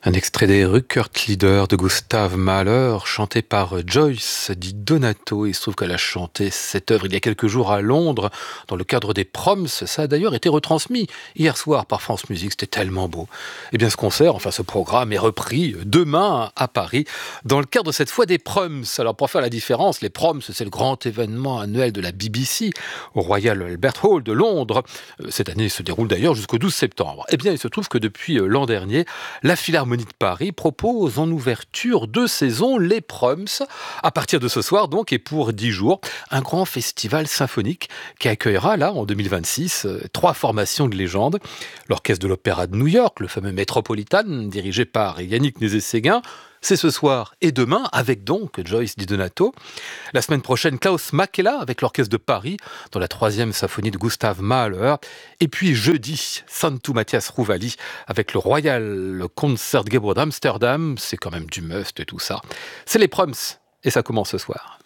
Un extrait des Rückert-Lieder de Gustav Mahler, chanté par Joyce Di Donato. Il se trouve qu'elle a chanté cette œuvre il y a quelques jours à Londres, dans le cadre des Proms. Ça a d'ailleurs été retransmis hier soir par France Musique, c'était tellement beau. Eh bien ce concert, enfin ce programme est repris demain à Paris, dans le cadre cette fois des Proms. Alors pour faire la différence, les Proms, c'est le grand événement annuel de la BBC, au Royal Albert Hall de Londres. Cette année, il se déroule d'ailleurs jusqu'au 12 septembre. Eh bien il se trouve que depuis l'an dernier, la Philharmonie de Paris propose en ouverture de saison les Proms, à partir de ce soir donc et pour 10 jours, un grand festival symphonique qui accueillera là en 2026 3 formations de légende. L'Orchestre de l'Opéra de New York, le fameux Metropolitan, dirigé par Yannick Nézet-Séguin, c'est ce soir et demain, avec donc Joyce Di Donato. La semaine prochaine, Klaus Makela avec l'Orchestre de Paris, dans la 3e symphonie de Gustav Mahler. Et puis jeudi, Santu Matthias Rouvali avec le Royal Concertgebouw d'Amsterdam. C'est quand même du must et tout ça. C'est les Proms et ça commence ce soir.